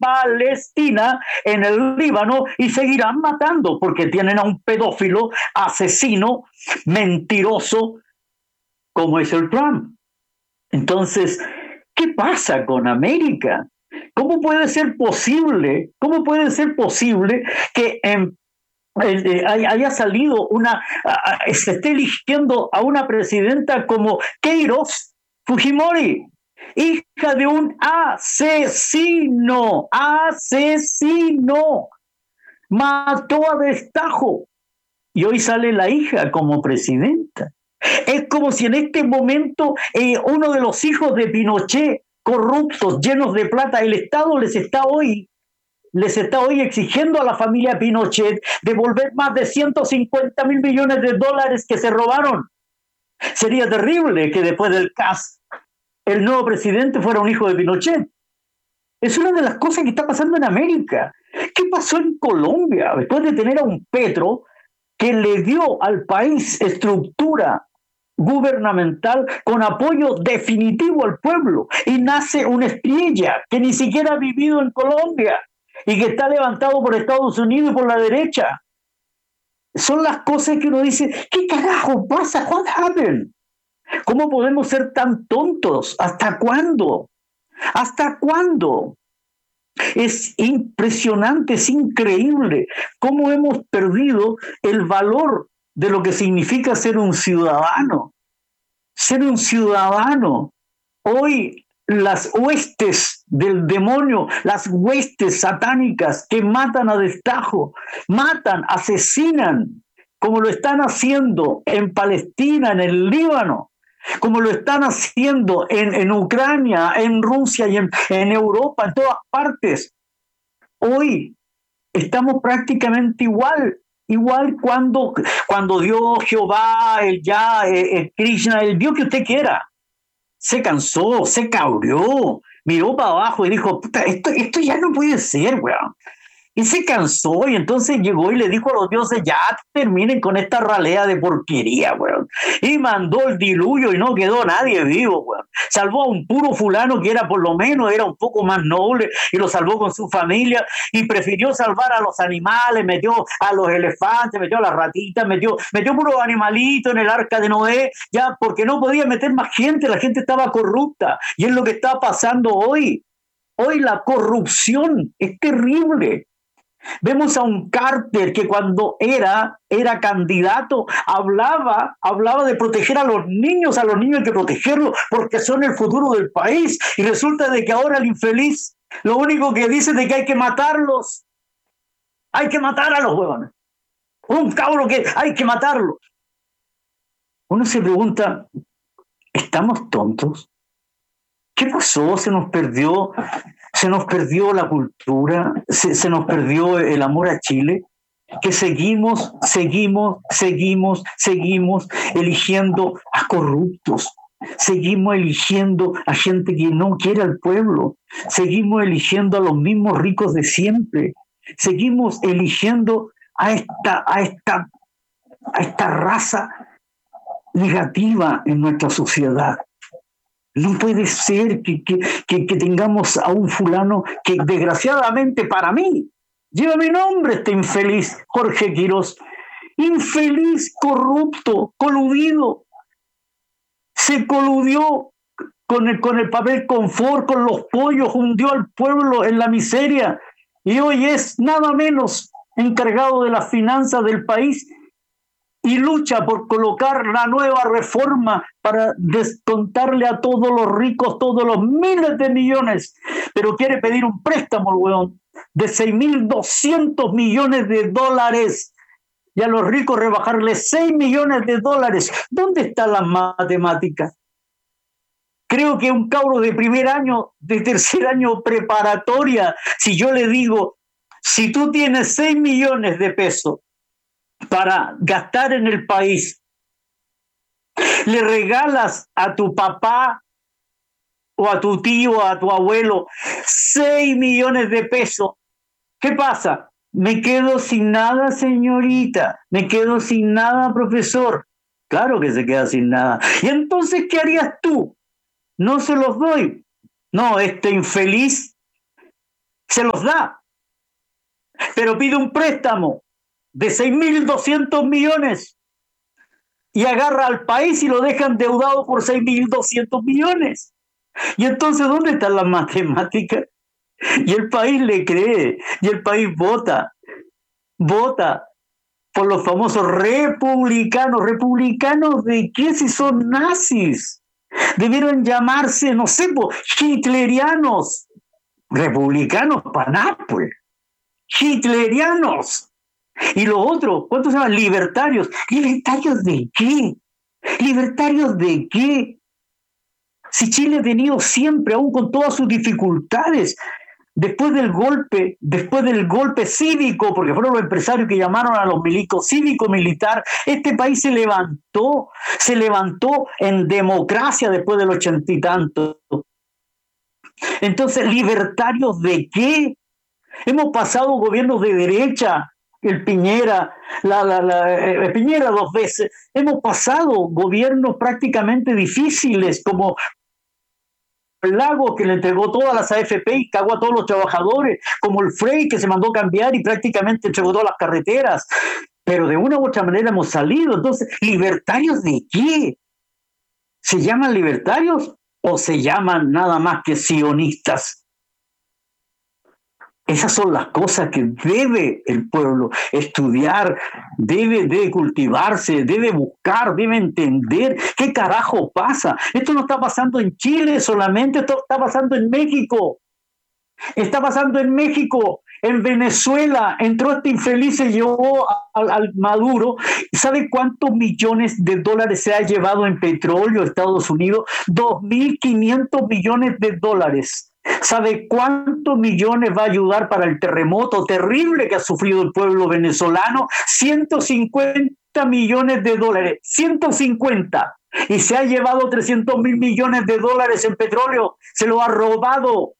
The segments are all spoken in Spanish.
Palestina, en el Líbano, y seguirán matando porque tienen a un pedófilo, asesino, mentiroso, como es el Trump. Entonces, ¿qué pasa con América? ¿Cómo puede ser posible? ¿Cómo puede ser posible que haya salido se esté eligiendo a una presidenta como Queiroz Fujimori, hija de un asesino, mató a destajo, y hoy sale la hija como presidenta? Es como si en este momento uno de los hijos de Pinochet, corruptos, llenos de plata, el Estado les está hoy exigiendo a la familia Pinochet devolver más de 150 mil millones de dólares que se robaron. Sería terrible que después del CAS el nuevo presidente fuera un hijo de Pinochet. Es una de las cosas que está pasando en América. ¿Qué pasó en Colombia? Después de tener a un Petro que le dio al país estructura gubernamental con apoyo definitivo al pueblo, y nace una estrella que ni siquiera ha vivido en Colombia y que está levantado por Estados Unidos y por la derecha. Son las cosas que uno dice, ¿qué carajo pasa? What happened? ¿Cómo podemos ser tan tontos? ¿Hasta cuándo? ¿Hasta cuándo? Es impresionante, es increíble cómo hemos perdido el valor de lo que significa ser un ciudadano. Ser un ciudadano. Hoy las huestes del demonio, las huestes satánicas que matan a destajo, matan, asesinan, como lo están haciendo en Palestina, en el Líbano, como lo están haciendo en Ucrania, en Rusia y en Europa, en todas partes. Hoy estamos prácticamente igual cuando Dios, Jehová, el Krishna, el Dios que usted quiera, se cansó, se cabreó, miró para abajo y dijo, puta, esto ya no puede ser, weón. Y se cansó, y entonces llegó y le dijo a los dioses, ya terminen con esta ralea de porquería, weón. Y mandó el diluvio y no quedó nadie vivo, weón. Salvó a un puro fulano que era, por lo menos, era un poco más noble, y lo salvó con su familia, y prefirió salvar a los animales, metió a los elefantes, metió a las ratitas, metió puros animalitos en el arca de Noé, ya porque no podía meter más gente, la gente estaba corrupta, y es lo que está pasando hoy. Hoy la corrupción es terrible. Vemos a un Carter que cuando era candidato hablaba de proteger a los niños hay que protegerlos porque son el futuro del país, y resulta de que ahora el infeliz lo único que dice es de que hay que matarlos, hay que matar a los huevones, un cabro que hay que matarlos. Uno se pregunta, ¿estamos tontos? ¿Qué pasó? ¿Se nos perdió la cultura? ¿Se nos perdió el amor a Chile? Que seguimos eligiendo a corruptos. Seguimos eligiendo a gente que no quiere al pueblo. Seguimos eligiendo a los mismos ricos de siempre. Seguimos eligiendo a esta raza negativa en nuestra sociedad. No puede ser que tengamos a un fulano que, desgraciadamente para mí, lleva mi nombre, este infeliz Jorge Quirós. Infeliz, corrupto, coludido. Se coludió con el papel confort, con los pollos, hundió al pueblo en la miseria, y hoy es nada menos encargado de las finanzas del país, y lucha por colocar la nueva reforma para descontarle a todos los ricos todos los miles de millones, pero quiere pedir un préstamo, el weón, de 6.200 millones de dólares, y a los ricos rebajarle 6 millones de dólares. ¿Dónde están las matemáticas? Creo que un cabro de primer año, de tercer año preparatoria, si yo le digo, si tú tienes 6 millones de pesos para gastar en el país, le regalas a tu papá o a tu tío o a tu abuelo 6 millones de pesos, ¿qué pasa? Me quedo sin nada, señorita, me quedo sin nada, profesor. Claro que se queda sin nada. ¿Y entonces qué harías tú? No se los doy. No, este infeliz se los da, pero pide un préstamo de 6.200 millones y agarra al país y lo deja endeudado por 6.200 millones. Y entonces, ¿dónde está la matemática? Y el país le cree, y el país vota por los famosos republicanos. ¿Republicanos de qué si son nazis? Debieron llamarse, no sé, hitlerianos. Republicanos para Nápoles. Hitlerianos. Y los otros, ¿cuántos se llaman? Libertarios. ¿Libertarios de qué? ¿Libertarios de qué? Si Chile ha tenido siempre, aún con todas sus dificultades, después del golpe cívico, porque fueron los empresarios que llamaron a los milicos cívico-militar, este país se levantó en democracia después del 80 y tanto. Entonces, ¿libertarios de qué? Hemos pasado gobiernos de derecha, el Piñera, Piñera 2 veces. Hemos pasado gobiernos prácticamente difíciles, como Lago, que le entregó todas las AFP y cagó a todos los trabajadores, como el Frey, que se mandó cambiar y prácticamente entregó todas las carreteras. Pero de una u otra manera hemos salido. Entonces, ¿libertarios de qué? ¿Se llaman libertarios o se llaman nada más que sionistas? Esas son las cosas que debe el pueblo estudiar, debe cultivarse, debe buscar, debe entender qué carajo pasa. Esto no está pasando en Chile solamente, esto está pasando en México. Está pasando en México, en Venezuela. Entró este infeliz, se llevó al Maduro. ¿Sabe cuántos millones de dólares se ha llevado en petróleo a Estados Unidos? 2.500 millones de dólares. ¿Sabe cuántos millones va a ayudar para el terremoto terrible que ha sufrido el pueblo venezolano? 150 millones de dólares. 150. Y se ha llevado 300.000 millones de dólares en petróleo. Se lo ha robado.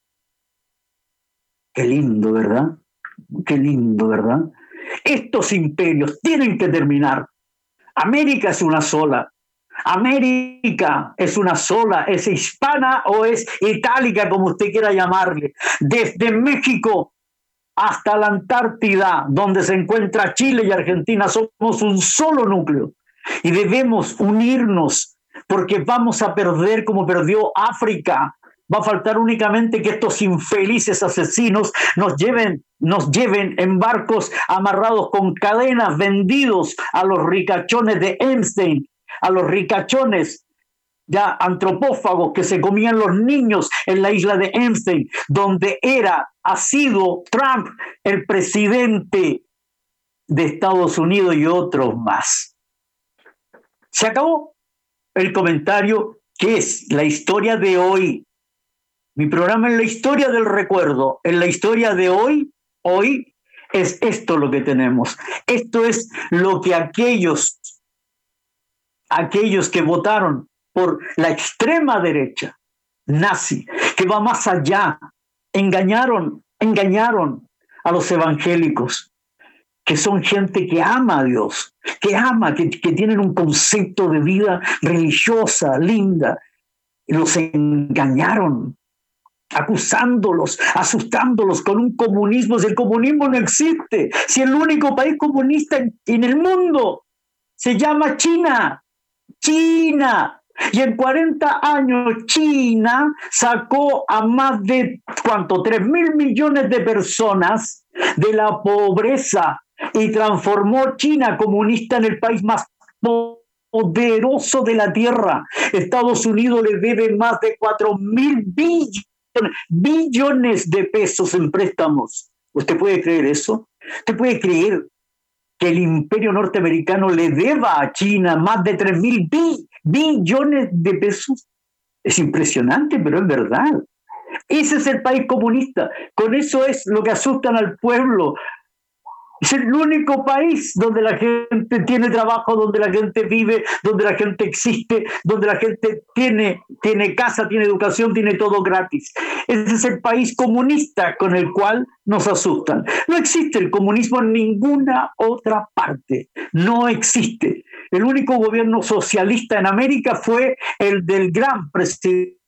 Qué lindo, ¿verdad? Qué lindo, ¿verdad? Estos imperios tienen que terminar. América es una sola. América es una sola, es hispana o es itálica, como usted quiera llamarle. Desde México hasta la Antártida, donde se encuentra Chile y Argentina, somos un solo núcleo. Y debemos unirnos, porque vamos a perder como perdió África. Va a faltar únicamente que estos infelices asesinos nos lleven en barcos amarrados con cadenas, vendidos a los ricachones de Epstein, a los ricachones ya antropófagos que se comían los niños en la isla de Epstein, donde ha sido Trump el presidente de Estados Unidos y otros más. Se acabó el comentario, que es la historia de hoy. Mi programa es la historia del recuerdo. En la historia de hoy es esto lo que tenemos. Esto es lo que aquellos que votaron por la extrema derecha nazi, que va más allá, engañaron a los evangélicos, que son gente que ama a Dios, que tienen un concepto de vida religiosa, linda. Los engañaron, acusándolos, asustándolos con un comunismo. Si el comunismo no existe, si el único país comunista en el mundo se llama China. Y en 40 años China sacó a más de, ¿cuánto? 3.000 millones de personas de la pobreza y transformó China comunista en el país más poderoso de la tierra. Estados Unidos le debe más de 4.000 billones de pesos en préstamos. ¿Usted puede creer eso? ¿Usted puede creer que el imperio norteamericano le deba a China más de 3.000 billones de pesos? Es impresionante, pero es verdad. Ese es el país comunista. Con eso es lo que asustan al pueblo. Es el único país donde la gente tiene trabajo, donde la gente vive, donde la gente existe, donde la gente tiene casa, tiene educación, tiene todo gratis. Ese es el país comunista con el cual nos asustan. No existe el comunismo en ninguna otra parte. No existe. El único gobierno socialista en América fue el del gran presidente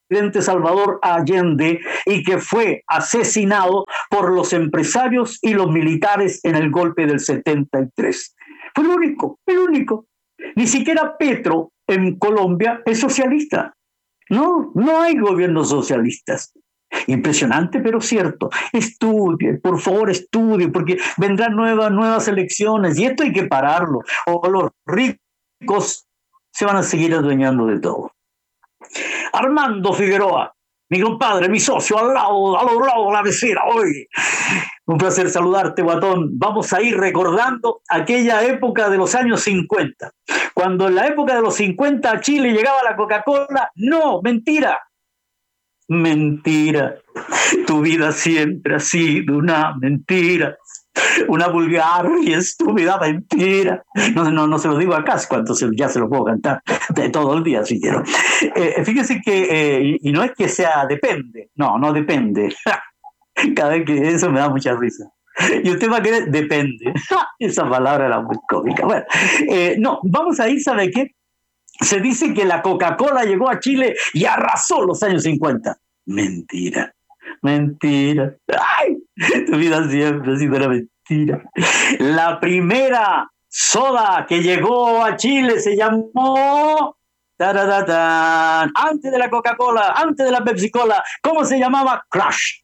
presidente Salvador Allende y que fue asesinado por los empresarios y los militares en el golpe del 73. Fue el único. Ni siquiera Petro en Colombia es socialista. No, no hay gobiernos socialistas. Impresionante, pero cierto. Estudie, por favor, estudie, porque vendrán nuevas elecciones y esto hay que pararlo. O los ricos se van a seguir adueñando de todo. Armando Figueroa, mi compadre, mi socio, al lado de la vecina. Hoy, un placer saludarte, guatón. Vamos a ir recordando aquella época de los años 50. Cuando en la época de los 50 a Chile llegaba la Coca-Cola, no, mentira. Mentira. Tu vida siempre ha sido una mentira. Una vulgar y estúpida mentira. No se lo digo acá, cuanto ya se lo puedo cantar de todo el día si quiero. Fíjese que, y no es que sea depende, no depende. Cada vez que eso me da mucha risa. Y usted va a querer, depende. Esa palabra era muy cómica. Bueno, no, vamos a ir, ¿sabe qué? Se dice que la Coca-Cola llegó a Chile y arrasó los años 50. Mentira. Mentira. Ay, tu vida siempre ha sido una mentira. La primera soda que llegó a Chile se llamó antes de la Coca-Cola, antes de la Pepsi-Cola. ¿Cómo se llamaba? Crush.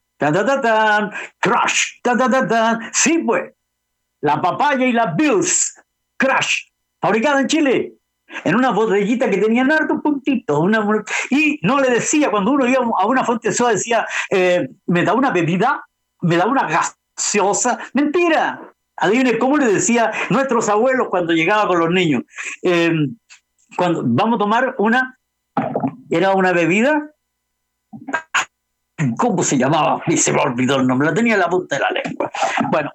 Crush. Sí, pues. La papaya y la Bills. Crush. Fabricada en Chile. En una botellita que tenían harto puntito, y no le decía, cuando uno iba a una fuente de soda decía, me da una bebida, me da una gaseosa. Mentira. Adivine cómo le decía nuestros abuelos cuando llegaba con los niños. Cuando vamos a tomar era una bebida, ¿cómo se llamaba? Y se me olvidó el nombre, la tenía en la punta de la lengua. Bueno,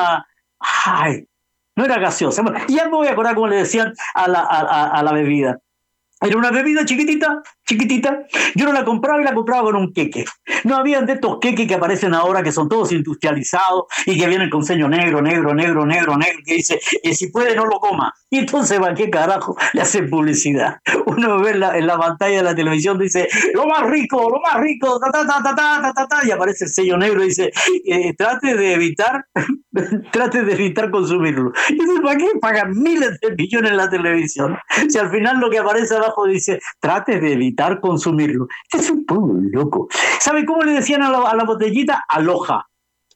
no era gaseosa. Bueno, ya me voy a acordar cómo le decían a la bebida. Era una bebida chiquitita. Yo no la compraba y la compraba con un queque. No habían de estos queques que aparecen ahora que son todos industrializados y que vienen con sello negro, que dice, si puede no lo coma. Y entonces, ¿para qué carajo le hacen publicidad? Uno ve en la pantalla de la televisión, dice, lo más rico, y aparece el sello negro y dice, trate de evitar consumirlo. Y entonces, ¿para qué pagan miles de millones en la televisión? Si al final lo que aparece abajo dice, trate de evitar consumirlo. Es un poco loco. ¿Sabe cómo le decían a la botellita? Aloha.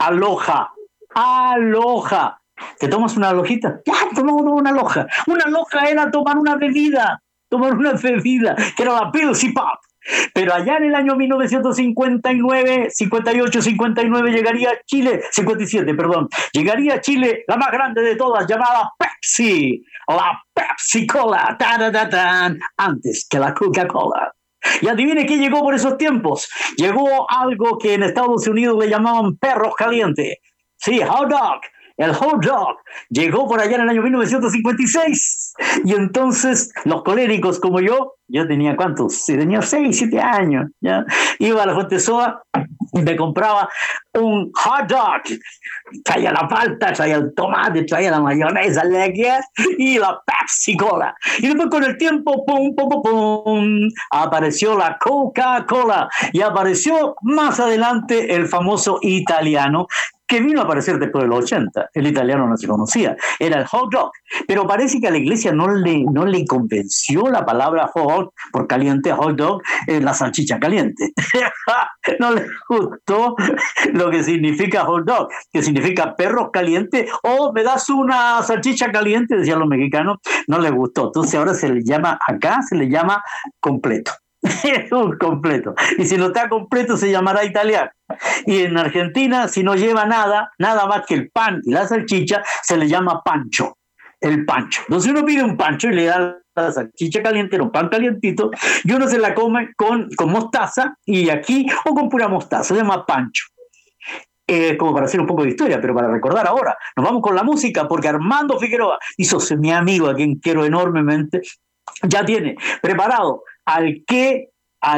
¿Te tomas una alojita? Ya, tomamos una aloha. Una aloha era tomar una bebida, que era la Pepsi Pop. Pero allá en el año 1959, 58, 59 llegaría a Chile, 57, perdón, llegaría a Chile la más grande de todas, llamada Pepsi, la Pepsi-Cola, antes que la Coca-Cola. Y adivine qué llegó por esos tiempos. Llegó algo que en Estados Unidos le llamaban perros calientes. Sí, hot dog. El hot dog llegó por allá en el año 1956 y entonces los coléricos como yo tenía ¿cuántos? Sí, tenía 6, 7 años, ¿ya? Iba a la fuente de soda y me compraba un hot dog, traía la palta, traía el tomate, traía la mayonesa y la Pepsi Cola. Y después con el tiempo, pum, apareció la Coca-Cola y apareció más adelante el famoso italiano, que vino a aparecer después de los 80. El italiano no se conocía, era el hot dog. Pero parece que a la iglesia no le convenció la palabra hot, por caliente, hot dog, la salchicha caliente. No le gustó lo que significa hot dog, que significa perros calientes, o me das una salchicha caliente, decían los mexicanos, no le gustó. Entonces ahora acá se le llama completo. Es un completo. Y si no está completo se llamará italiano. Y en Argentina, si no lleva nada más que el pan y la salchicha, se le llama pancho. El pancho. Entonces uno pide un pancho y le da la salchicha caliente, un pan calientito, y uno se la come con mostaza, y aquí, o con pura mostaza, se llama pancho. Como para hacer un poco de historia, pero para recordar ahora, nos vamos con la música, porque Armando Figueroa, mi amigo, a quien quiero enormemente, ya tiene preparado al que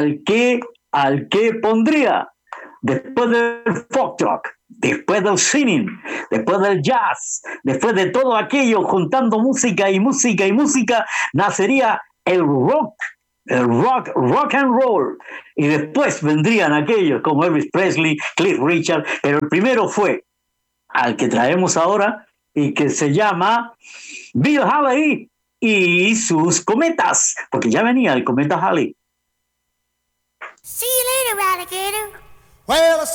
pondría después del folk rock, después del singing, después del jazz, después de todo aquello, juntando música y música, nacería el rock el rock and roll. Y después vendrían aquellos como Elvis Presley, Cliff Richard, pero el primero fue al que traemos ahora y que se llama Bill Haley y sus cometas, porque ya venía el cometa Halley. See you later, alligator. Well,